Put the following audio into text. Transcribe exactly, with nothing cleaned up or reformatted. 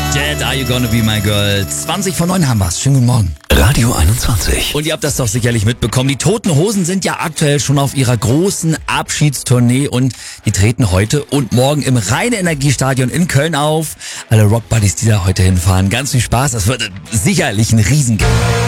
Dead, Are You Gonna Be My Girl? zwanzig vor neun haben wir's. Schönen guten Morgen. Radio einundzwanzig. Und ihr habt das doch sicherlich mitbekommen. Die Toten Hosen sind ja aktuell schon auf ihrer großen Abschiedstournee und die treten heute und morgen im Rhein-Energiestadion in Köln auf. Alle Rockbuddies, die da heute hinfahren, ganz viel Spaß. Das wird sicherlich ein Riesengeld.